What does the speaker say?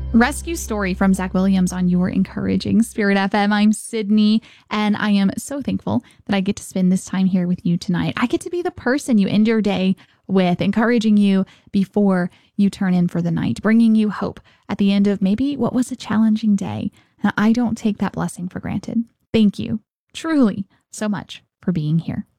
Rescue story from Zach Williams on your Encouraging Spirit FM. I'm Sydney, and I am so thankful that I get to spend this time here with you tonight. I get to be the person you end your day with, encouraging you before you turn in for the night, bringing you hope at the end of maybe what was a challenging day. And I don't take that blessing for granted. Thank you truly so much for being here.